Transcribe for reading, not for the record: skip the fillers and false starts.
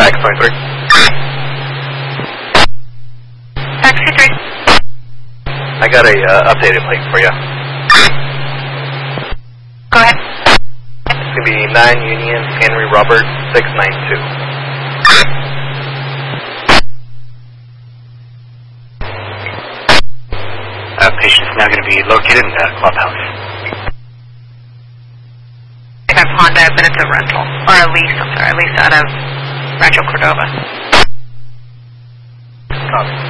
X23. X23. I got a updated plate for you. Go ahead. It's going to be 9 Union Henry Robert 692. Patient is now going to be located in the clubhouse. I have Honda, but it's a rental. Or a lease, I'm sorry, a lease out of Rancho Cordova. Copy.